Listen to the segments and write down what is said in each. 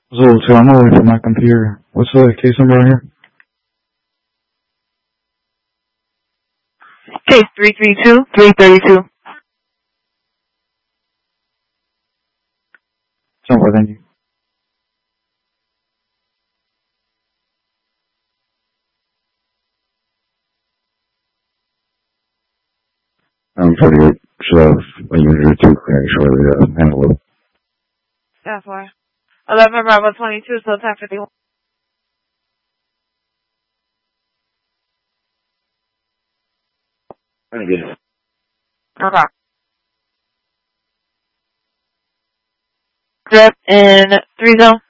Zulu 2, I'm away from my computer. What's the case number on here? Case 332-332. Somewhere, thank you. I'm 48, should have a unit or two clearing shortly, handle it. That's why. 11 Bravo 22, so 1051. I'm gonna get it. Okay. Drip in 3 zone.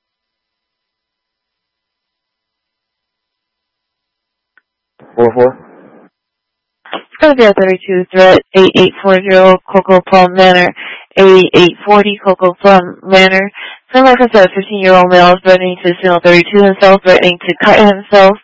Four. It's going to be a 32 threat, 8840 Cocoa Plum Manor, 8840 Cocoa Plum Manor. So like I said, 15-year-old male is threatening to steal 32 himself, threatening to cut himself.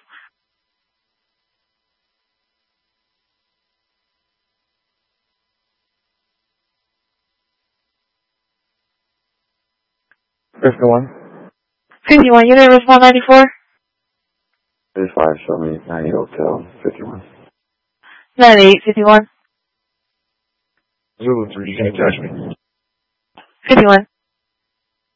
First one. 51, unit respond 94. 35, show me 90 Hotel, 51. 9851. Zulu 3, you can't touch me. 51.